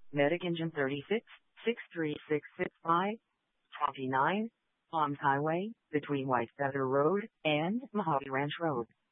Medic Engine 36, 63665, 29, Palms Highway, between White Feather Road and Mojave Ranch Road.